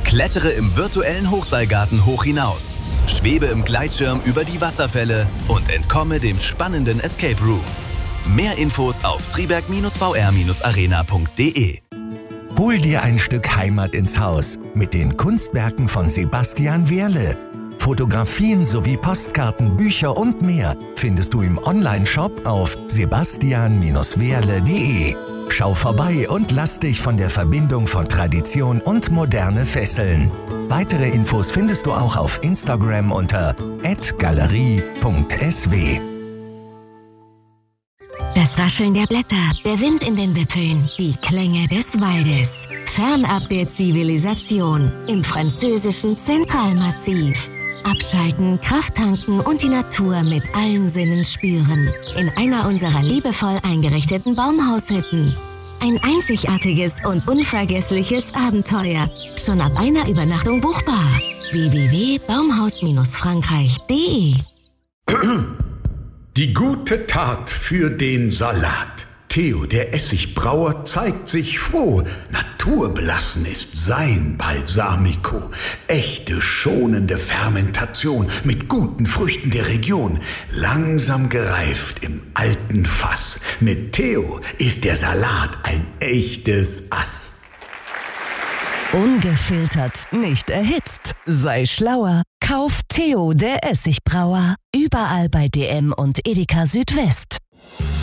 Klettere im virtuellen Hochseilgarten hoch hinaus. Schwebe im Gleitschirm über die Wasserfälle und entkomme dem spannenden Escape Room. Mehr Infos auf triberg-vr-arena.de. Hol dir ein Stück Heimat ins Haus mit den Kunstwerken von Sebastian Wehrle. Fotografien sowie Postkarten, Bücher und mehr findest du im Onlineshop auf sebastian-wehrle.de. Schau vorbei und lass dich von der Verbindung von Tradition und Moderne fesseln. Weitere Infos findest du auch auf Instagram unter @galerie.sw. Das Rascheln der Blätter, der Wind in den Wipfeln, die Klänge des Waldes. Fernab der Zivilisation im französischen Zentralmassiv. Abschalten, Kraft tanken und die Natur mit allen Sinnen spüren. In einer unserer liebevoll eingerichteten Baumhaushütten. Ein einzigartiges und unvergessliches Abenteuer. Schon ab einer Übernachtung buchbar. www.baumhaus-frankreich.de. Die gute Tat für den Salat. Theo, der Essigbrauer, zeigt sich froh. Naturbelassen ist sein Balsamico. Echte, schonende Fermentation mit guten Früchten der Region. Langsam gereift im alten Fass. Mit Theo ist der Salat ein echtes Ass. Ungefiltert, nicht erhitzt. Sei schlauer. Kauf Theo, der Essigbrauer. Überall bei DM und Edeka Südwest.